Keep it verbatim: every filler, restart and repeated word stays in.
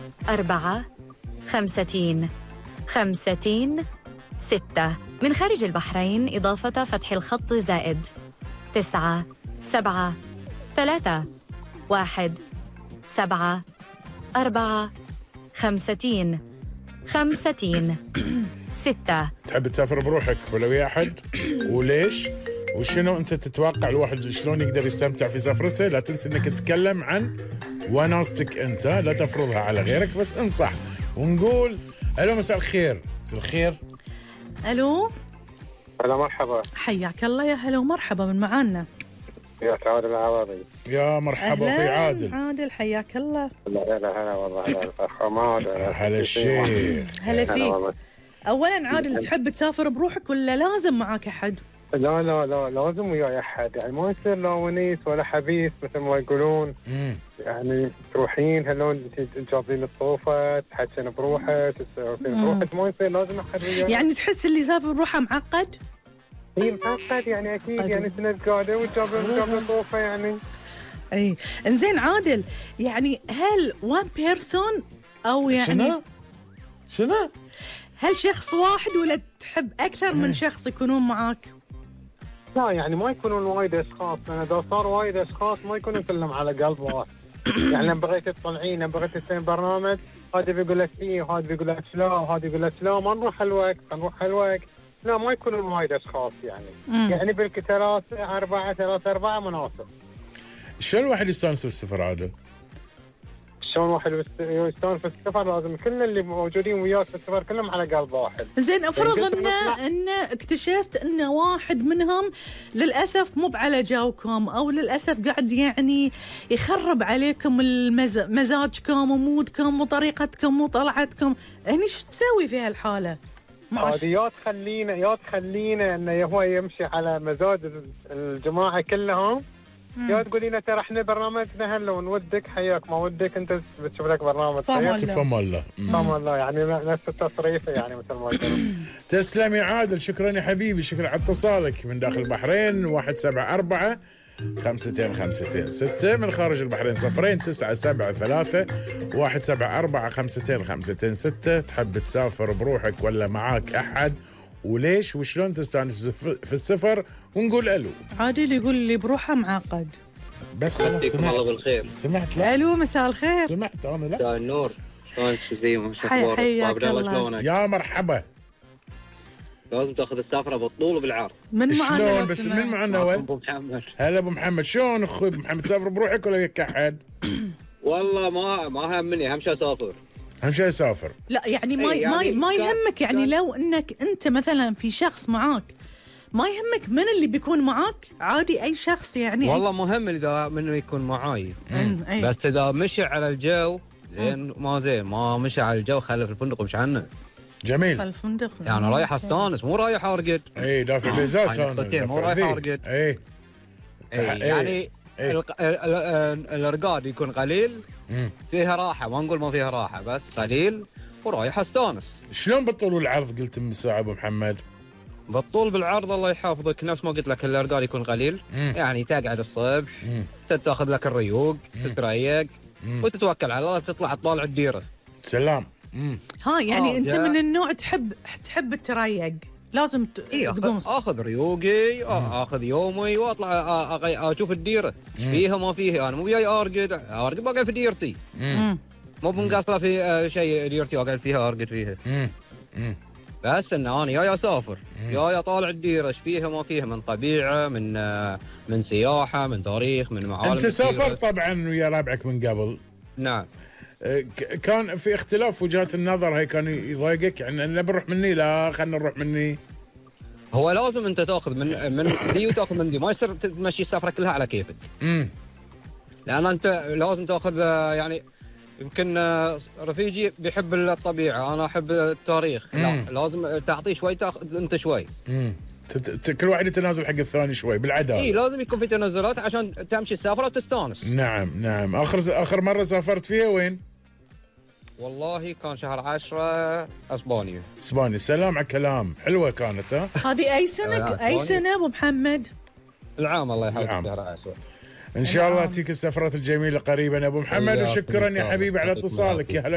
أربعة خمستين خمستين ستة. من خارج البحرين إضافة فتح الخط زائد تسعة سبعة ثلاثة واحد سبعة أربعة خمستين خمستين ستة. تحب تسافر بروحك ولا ويا أحد؟ وليش؟ وشنو أنت تتوقع الواحد شلون يقدر يستمتع في سفرته؟ لا تنسى أنك تتكلم عن وناستك أنت، لا تفرضها على غيرك، بس انصح ونقول ألو مساء الخير. مساء الخير. ألو. هلا مرحبا. حياك الله يا هلا ومرحبا، من معانا؟ يا عادل العوضي. يا مرحبا في عادل. عادل حياك الله. هلا هلا هلا والله هلا الأخ حماد. هلا الشيخ. هلا فيك. أولا عادل تحب تسافر بروحك ولا لازم معك أحد؟ لا لا لا لازم وياي أحد، يعني ما يصير لا ونيس ولا حبيس مثل ما يقولون. مم. يعني تروحين هلون تجابين الطوفة تحكين بروحك تسافرين بروحك، ما يصير لازم أحد وياي. يعني تحس اللي يسافر بروحه معقد؟ هي معقد يعني أكيد أيوه. يعني سنة قاعدة وتجابين طوفة يعني. اي انزين عادل، يعني هل وان بيرسون او يعني شنو؟ شنو؟ هل شخص واحد ولا تحب اكثر من شخص يكونون معاك؟ لا يعني ما يكونون وايد اشخاص، لان اذا صار وايد اشخاص ما يكونون كلهم على قلب واحد. يعني لما بغيت تطلعين بغيت تسوين برنامج، هذا بيقول لك ايه وهذا بيقول لك لا وهذا بيقول لك لا، ما نروح هالوقت نروح هالوقت. لا ما يكونون وايد اشخاص يعني. مم. يعني بالكثرة أربعة ثلاثة أربعة مناسب. شلون الواحد يستانس بالسفر عادل؟ شلون واحد يستانس في السفر؟ لازم كل اللي موجودين وياك في السفر كلهم على قلب واحد. زين افرض ان ان اكتشفت ان واحد منهم للاسف مو على جوكم، او للاسف قاعد يعني يخرب عليكم المز... مزاجكم ومودكم وطريقتكم وطلعتكم، هني شو تسوي في هالحاله؟ هذه يا تخلينا يا تخلينا انه هو يمشي على مزاج الجماعه كلهم، يا تقولي لنا ترى احنا برنامجنا هلا ونودك حياك، ما ودك انت بتشوف لك برنامج حياك. فم الله فم الله يعني نفس التصريف يعني مثل ما يقولون. تسلم يا عادل، شكرا يا حبيبي، شكرا على اتصالك من داخل البحرين واحد سبعة أربعة خمستين خمستين ستة، من خارج البحرين صفرين تسعة سبعة ثلاثة واحد سبعة أربعة خمستين خمستين ستة. تحب تسافر بروحك ولا معاك أحد؟ وليش؟ وشلون تستانس في السفر؟ ونقول ألو. عادل يقول لي بروحه معقد. بس خلاص سمعت سمعت لا ألو مساء الخير. سمعت أنا لا مساء النور، شلونك زين؟ حياك الله. يا مرحبا. لازم تاخذ السفره بالطول وبالعرض. من معنا شلون بس من معنا وين؟ ابو محمد. هلا ابو محمد، شلون اخوي ابو محمد؟ تسافر بروحك ولا وياك احد؟ والله ما ما همني، اهم شيء اسافر. اهم شيء اسافر. لا يعني ما يعني ما, ما يهمك يعني لو انك انت مثلا في شخص معاك، ما يهمك من اللي بيكون معاك، عادي اي شخص يعني. والله مهم اذا منه يكون معاي، بس اذا مشي على الجو زين ما زين، ما مشي على الجو خله في الفندق ومش عنه. جميل. الفندق يعني رايح استانس مو رايح ارقد. اي دافع بيزات انا مو رايح ارقد. اي يعني الارقاد يكون قليل، فيها راحه، ما نقول ما فيها راحه، بس قليل ورايح استانس. شلون بالطول والعرض قلت من ساعه ابو محمد؟ بالطول بالعرض الله يحافظك، نفس ما قلت لك الارقاد يكون قليل. مم. يعني تقعد الصبح تاخذ لك الريوق، تتريق وتتوكل على الله، تطلع تطالع الديره. سلام. مم. ها يعني آه انت جا. من النوع تحب تحب التريق، لازم تقوم اخذ ريوقي، اخذ يومي واطلع اشوف الديره فيها ما فيها. انا مو جاي ارقد ارقد بقعد في ديرتي، مو بنقصر في شيء ديرتي اقعد فيها ارقد فيها. مم. مم. بس ان انا جاي اسافر، جاي اطالع الديره ايش فيها ما فيها، من طبيعه، من من سياحه، من تاريخ، من معالم. انت سافرت طبعا ويا ربعك من قبل؟ نعم. كان في اختلاف وجهات النظر، هي كان يضايقك يعني ان بنروح مني لا خلينا نروح مني؟ هو لازم انت تاخذ من من دي وتاخذ من دي، ما يصير تمشي السفره كلها على كيفك. امم لان انت لازم تاخذ، يعني يمكن رفيجي بيحب الطبيعه، انا احب التاريخ. مم. لا لازم تعطيه شوي، تاخذ انت شوي. امم كل واحد يتنازل حق الثاني شوي بالعداله. اي لازم يكون في تنازلات عشان تمشي السفره وتستانس. نعم نعم. اخر اخر مره سافرت فيها وين؟ والله كان شهر عشرة اسبانيا. اسبانيا، سلام على كلام، حلوه كانت. ها هذه اي سنه اي سنه ابو محمد؟ العام الله يحفظك شهر عشرة. ان شاء الله تجيك السفرات الجميله قريبا ابو محمد، وشكرا يا حبيبي على اتصالك. يا